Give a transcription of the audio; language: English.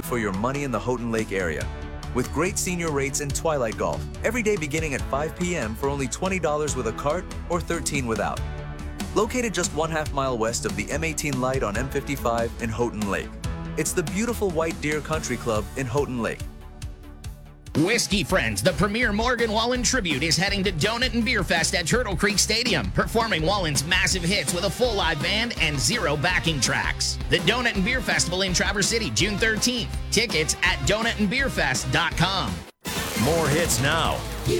for your money in the Houghton Lake area. With great senior rates in Twilight Golf, every day beginning at 5 p.m. for only $20 with a cart or $13 without. Located just 1/2 mile west of the M18 light on M55 in Houghton Lake. It's the beautiful White Deer Country Club in Houghton Lake. Whiskey Friends, the premier Morgan Wallen tribute, is heading to Donut and Beer Fest at Turtle Creek Stadium, performing Wallen's massive hits with a full live band and 0 backing tracks. The Donut and Beer Festival in Traverse City, June 13th. Tickets at donutandbeerfest.com. More hits now.